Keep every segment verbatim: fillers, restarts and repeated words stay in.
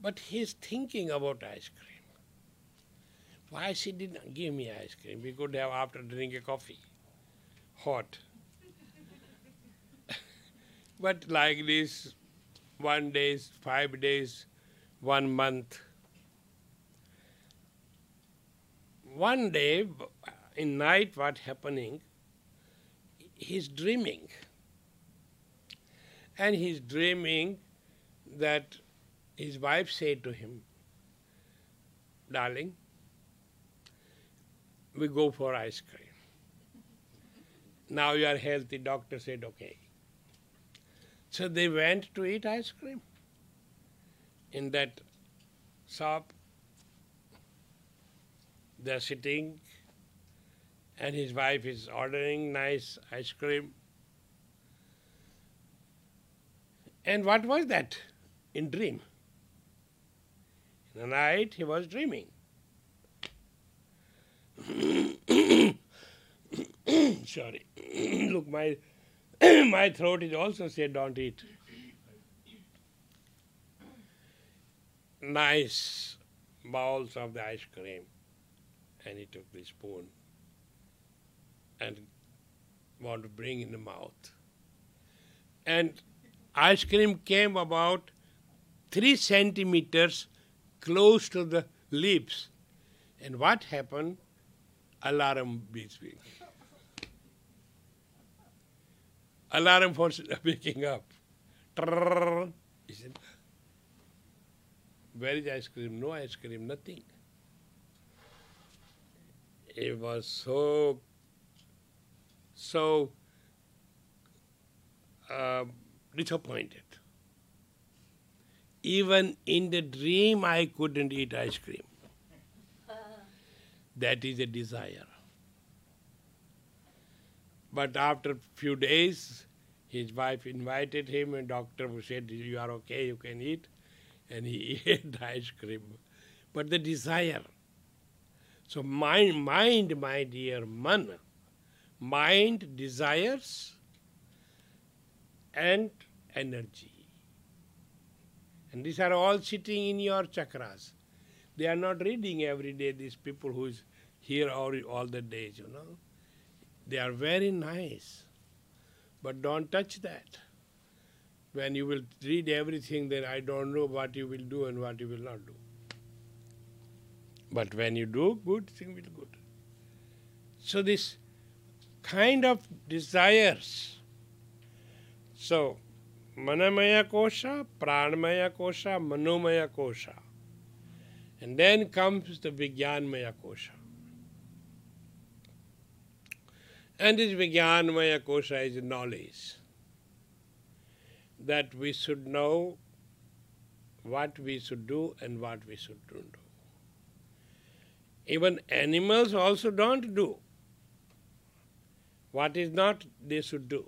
But he's thinking about ice cream. Why she didn't give me ice cream? We could have after drinking coffee, hot. But like this, one days, five days, one month. One day, in night, what happening? He's dreaming. And he's dreaming that his wife said to him, darling, we go for ice cream. Now you are healthy, doctor said okay. So they went to eat ice cream in that shop. They're sitting and his wife is ordering nice ice cream. And what was that in dream? In the night he was dreaming. Sorry. Look, my my throat is also said don't eat. Nice bowls of the ice cream. And he took the spoon and wanted to bring in the mouth. And ice cream came about three centimeters close to the lips. And what happened? Alarm beeping. Alarm for waking up. He said, where is ice cream? No ice cream, nothing. He was so, so uh, disappointed. Even in the dream I couldn't eat ice cream. That is a desire. But after a few days, his wife invited him and doctor said, you are okay, you can eat. And he ate the ice cream. But the desire. So mind, mind, my dear man, mind desires and energy. And these are all sitting in your chakras. They are not reading every day, these people who is here all, all the days, you know. They are very nice. But don't touch that. When you will read everything, then I don't know what you will do and what you will not do. But when you do, good thing will good. So this kind of desires. So, Manamaya Kosha, Pranamaya Kosha, Manomaya Kosha. And then comes the Vijnanmaya Kosha. And this Vijnanmaya Kosha is knowledge. That we should know what we should do and what we should not do. Even animals also don't do. What is not, they should do.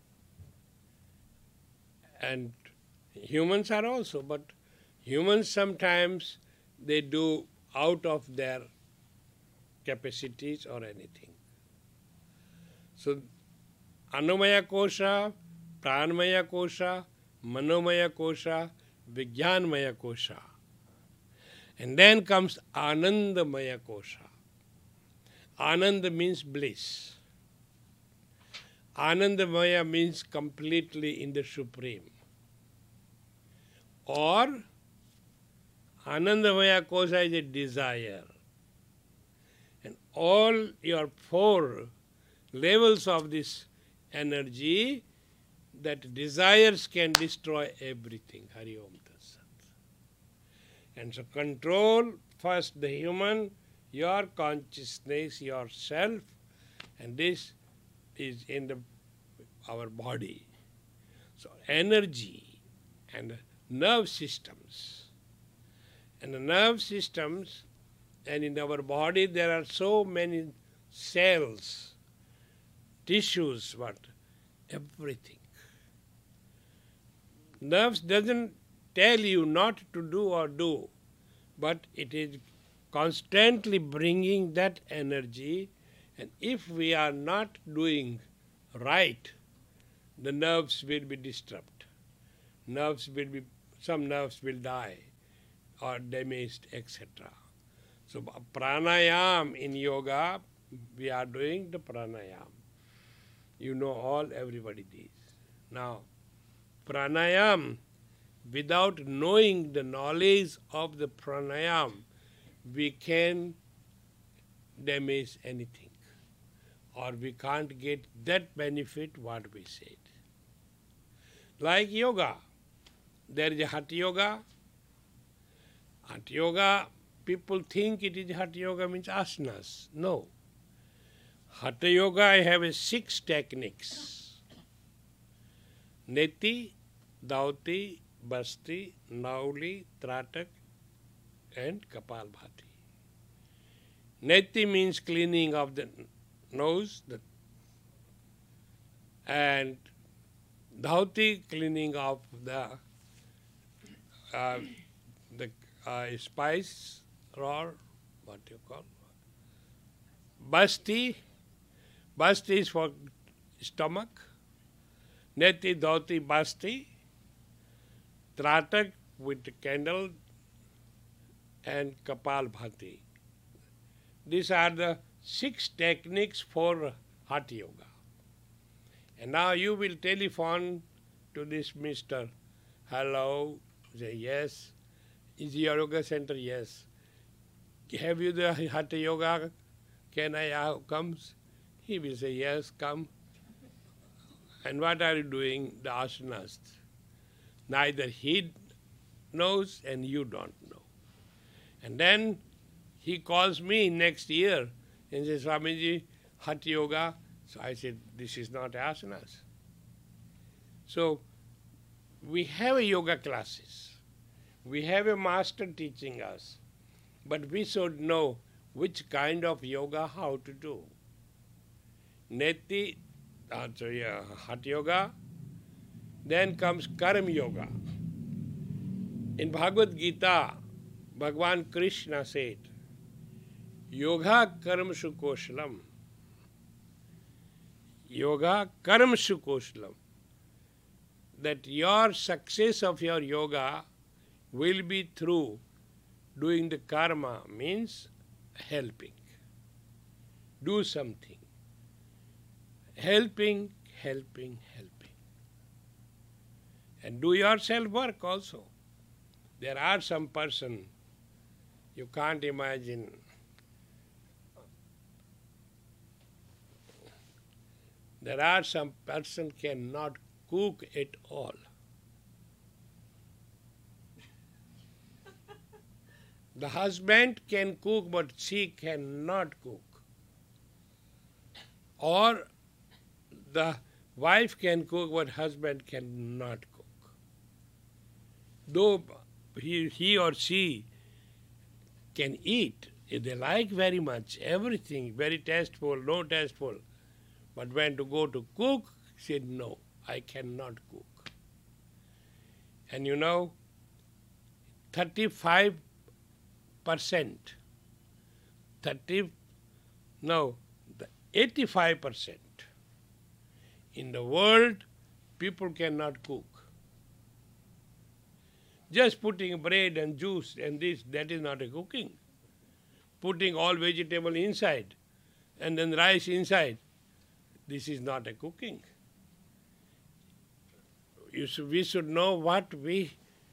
And humans are also, but humans sometimes they do out of their capacities or anything. So, Anomaya Kosha, Pranamaya Kosha, Manomaya Kosha, Vijnanmaya Kosha. And then comes Anandamaya Kosha. Ananda means bliss. Anandamaya means completely in the Supreme. Or Anandamaya Kosha is a desire. And all your four levels of this energy, that desires can destroy everything. Hari Om Tat Sat. And so control first the human, your consciousness, yourself, and this is in the our body. So energy and nerve systems. And the nerve systems, and in our body there are so many cells, tissues, what? Everything. Nerves doesn't tell you not to do or do, but it is constantly bringing that energy, and if we are not doing right, the nerves will be disturbed. Nerves will be, some nerves will die. or damaged, et cetera. So pranayam in yoga, we are doing the pranayam. You know all, everybody this. Now, pranayam, without knowing the knowledge of the pranayam, we can damage anything, or we can't get that benefit what we said. Like yoga, there is a Hatha Yoga. Hatha Yoga, people think it is Hatha Yoga means asanas. No. Hatha Yoga, I have a six techniques. Neti, Dauti, Basti, Nauli, Tratak, and Kapalbhati. Neti means cleaning of the nose, the, and Dhauti, cleaning of the uh, the uh, spice, or what you call. Basti, Basti is for stomach. Neti, Dhauti, Basti. Tratak with the candle, and Kapalbhati. These are the six techniques for Hatha Yoga. And now you will telephone to this mister. Hello, say yes. Is your yoga center? Yes. Have you the Hatha Yoga? Can I uh, come? He will say yes, come. And what are you doing? The asanas. Neither he knows and you don't know. And then he calls me next year and says, Swamiji, Hatha Yoga. So I said, this is not asanas. So we have a yoga classes. We have a master teaching us. But we should know which kind of yoga how to do. Neti, uh, sorry, uh, Hatha Yoga. Then comes Karma Yoga. In Bhagavad Gita, Bhagavan Krishna said, Yoga karmashu koshalam. Yoga karmashu koshalam. That your success of your yoga will be through doing the karma, means helping. Do something. Helping, helping, helping. And do your self-work also. There are some person, you can't imagine, there are some person cannot cook at all. The husband can cook, but she cannot cook. Or the wife can cook, but husband cannot cook. Though he, he or she can eat, if they like very much, everything, very tasteful, no tasteful. But when to go to cook, said, no, I cannot cook. And you know, thirty-five percent, thirty, no, eighty-five percent in the world, people cannot cook. Just putting bread and juice and this, that is not a cooking. Putting all vegetable inside and then rice inside, this is not a cooking. You should, we should know what we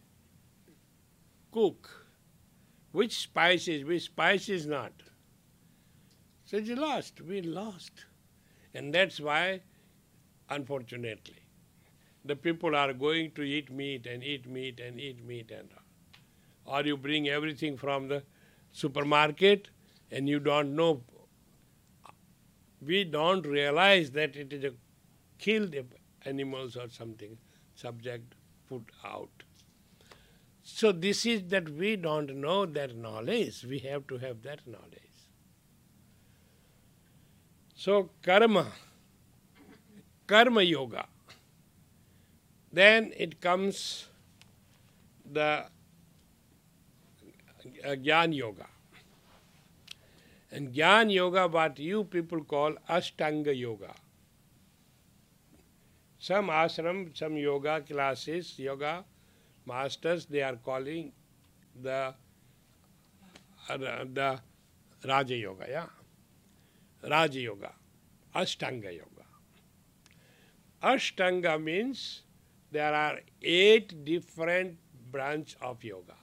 cook, which spices, which spices not. So it's lost, we lost. And that's why, unfortunately, the people are going to eat meat and eat meat and eat meat and or you bring everything from the supermarket and you don't know. We don't realize that it is a killed animals or something, subject put out. So this is that we don't know that knowledge. We have to have that knowledge. So karma, karma yoga. Then it comes the uh, Jnana Yoga. And Jnana Yoga, what you people call Ashtanga Yoga. Some ashram, some yoga classes, yoga masters, they are calling the, uh, the Raja Yoga, yeah? Raja Yoga, Ashtanga Yoga. Ashtanga means there are eight different branches of yoga.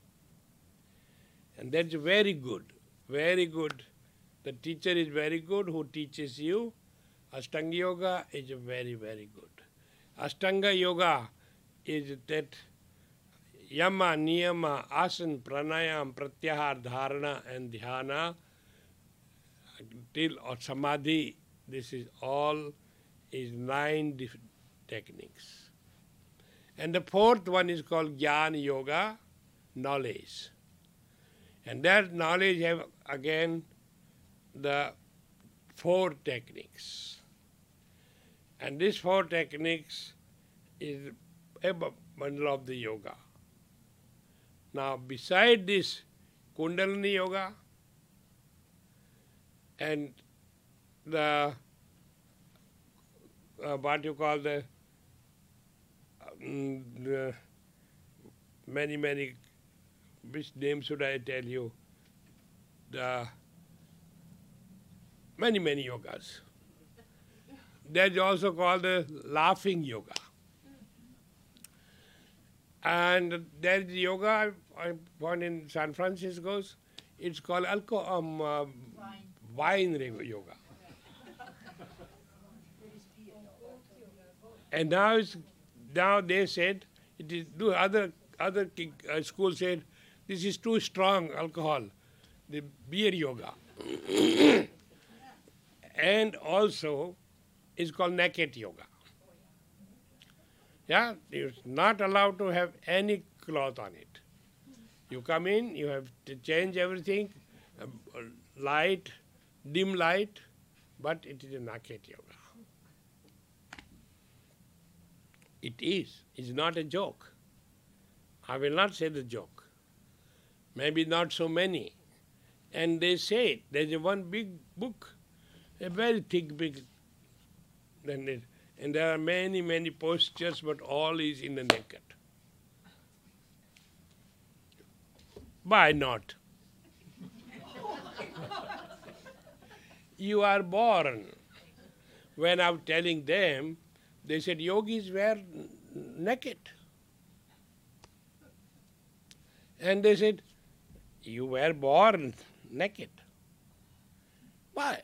And that's very good, very good. The teacher is very good who teaches you. Ashtanga Yoga is very, very good. Ashtanga Yoga is that yama, niyama, asana, pranayam, pratyahar, dharana and dhyana till or samadhi. This is all is nine different techniques. And the fourth one is called Jnana Yoga, knowledge. And that knowledge have again the four techniques. And these four techniques is a bundle of the yoga. Now beside this Kundalini Yoga and the uh, what you call the, um, the many, many, which name should I tell you? The many, many yogas. That's also called the laughing yoga. And there is yoga I found in San Francisco. It's called alcohol, um, uh, wine. wine yoga. And now, it's, now they said, it is, do other other uh, schools said, this is too strong alcohol, the beer yoga. And also, it's called naked yoga. Yeah, you're not allowed to have any cloth on it. You come in, you have to change everything, uh, light, dim light, but it is a naked yoga. It is. It's not a joke. I will not say the joke. Maybe not so many. And they say it. There's a one big book, a very thick, big, and, it, and there are many, many postures, but all is in the naked. Why not? You are born. When I was telling them, they said yogis were naked. And they said, you were born naked. Why?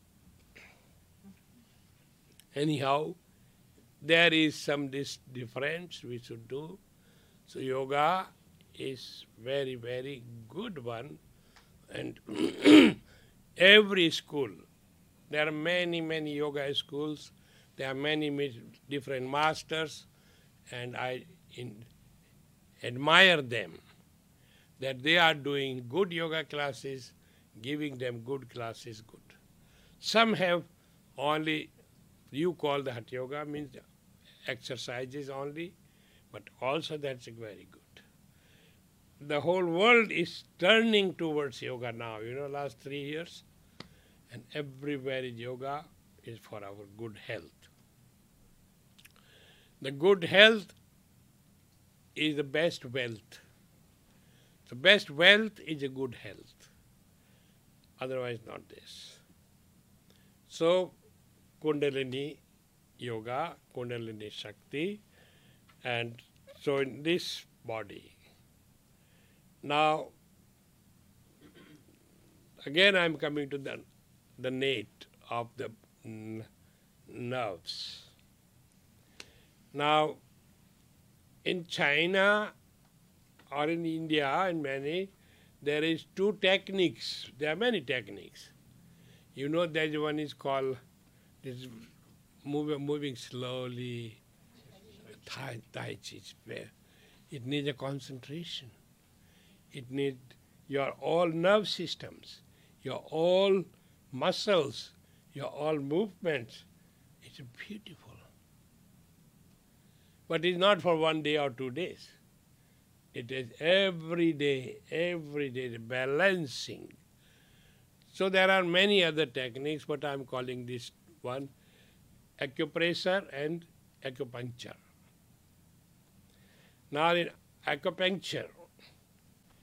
Anyhow, there is some this difference we should do. So yoga is very, very good one. And every school, there are many, many yoga schools. There are many different masters, and I in, admire them that they are doing good yoga classes, giving them good classes, good. Some have only, you call that yoga, means exercises only, but also that's very good. The whole world is turning towards yoga now, you know, last three years, and everywhere is yoga is for our good health. The good health is the best wealth. The best wealth is a good health. Otherwise not this. So Kundalini Yoga, Kundalini Shakti, and so in this body. Now, again I am coming to the, the nape of the n- nerves. Now, in China or in India and many, there is two techniques. There are many techniques. You know that one is called this move, moving slowly. Tai, tai Chi. It needs a concentration. It needs your all nerve systems, your all muscles, your all movements. It's beautiful. But it's not for one day or two days. It is every day, every day, balancing. So there are many other techniques, but I'm calling this one acupressure and acupuncture. Now in acupuncture,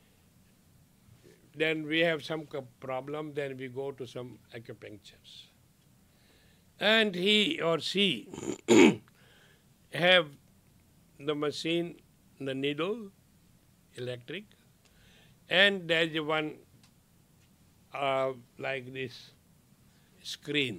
then we have some co- problem, then we go to some acupunctures. And he or she have the machine, the needle, electric, and there is one uh, like this screen.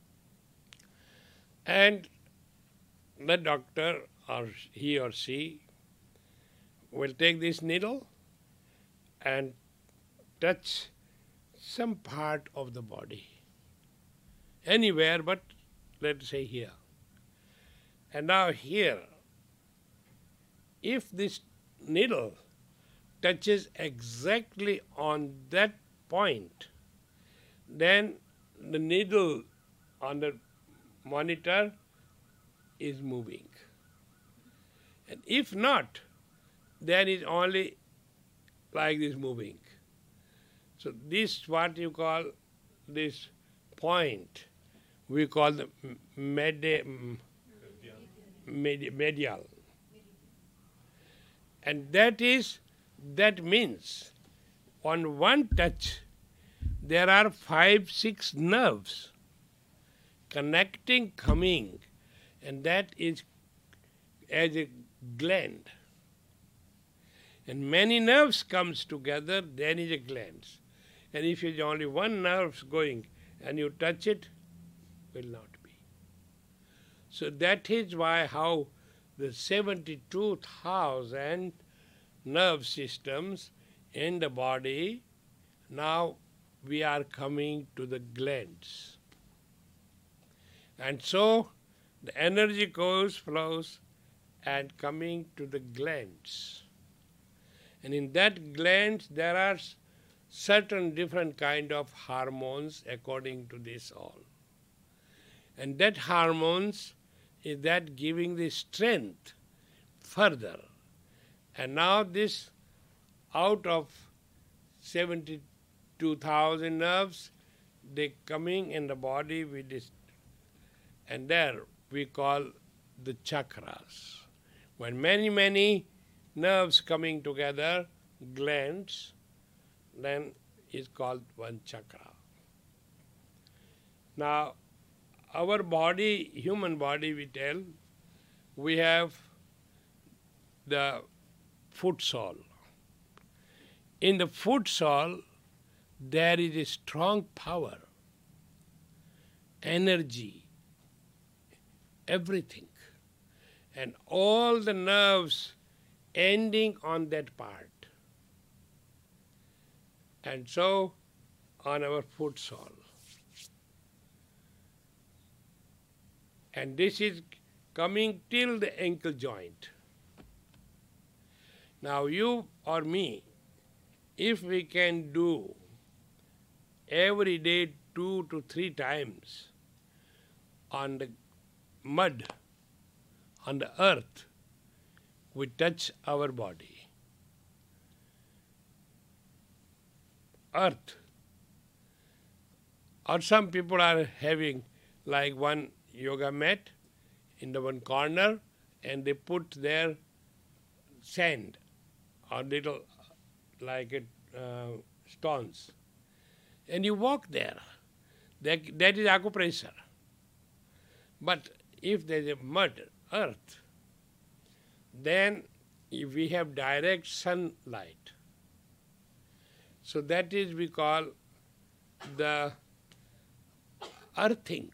And the doctor or he or she will take this needle and touch some part of the body, anywhere but let's say here. And now here, if this needle touches exactly on that point, then the needle on the monitor is moving. And if not, then it's only like this moving. So this what you call this point, we call the medi- medi- medial. And that is, that means on one touch there are five, six nerves connecting, coming, and that is as a gland. And many nerves comes together, then is a gland. And if it is only one nerve going and you touch it, will not be. So that is why how the seventy-two thousand nerve systems in the body, now we are coming to the glands. And so the energy goes, flows, and coming to the glands. And in that glands there are certain different kind of hormones according to this all. And that hormones is that giving the strength further. And now this out of seventy-two thousand nerves, they coming in the body with this, and there we call the chakras. When many, many nerves coming together, glands, then is called one chakra. Now, our body, human body, we tell, we have the foot sole. In the foot sole, there is a strong power, energy, everything. And all the nerves ending on that part. And so on our foot sole. And this is coming till the ankle joint. Now you or me, if we can do every day two to three times on the mud, on the earth, we touch our body. Earth. Or some people are having like one yoga mat in the one corner and they put their sand or little like it, uh, stones. And you walk there. That, that is acupressure. But if there is a mud, earth, then if we have direct sunlight. So that is we call the earthing.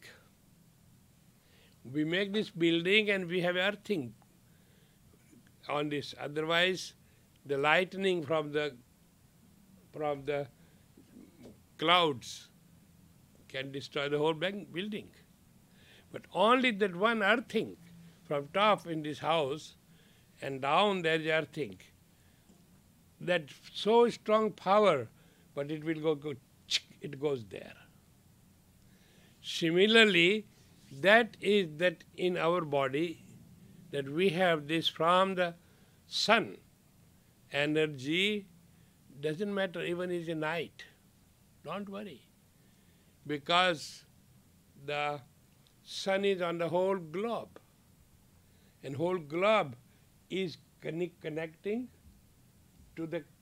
We make this building and we have earthing on this. Otherwise, the lightning from the from the clouds can destroy the whole building. But only that one earthing from top in this house and down there is earthing. That so strong power, but it will go, go it goes there. Similarly, that is that in our body, that we have this from the sun. Energy doesn't matter even is a night. Don't worry. Because the sun is on the whole globe. And whole globe is connect, connecting to the